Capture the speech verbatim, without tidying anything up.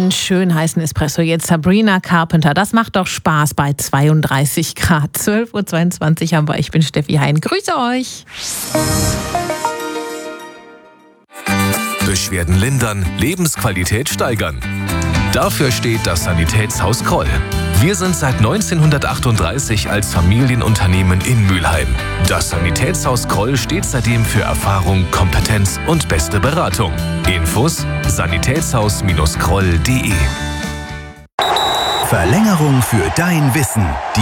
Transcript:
einen schön heißen Espresso. Jetzt Sabrina Carpenter. Das macht doch Spaß bei zweiunddreißig Grad. zwölf Uhr zweiundzwanzig haben wir. Ich bin Steffi Hein. Grüße euch. Beschwerden lindern, Lebensqualität steigern. Dafür steht das Sanitätshaus Kroll. Wir sind seit neunzehnhundertachtunddreißig als Familienunternehmen in Mülheim. Das Sanitätshaus Kroll steht seitdem für Erfahrung, Kompetenz und beste Beratung. Infos sanitätshaus Kroll punkt de. Verlängerung für dein Wissen.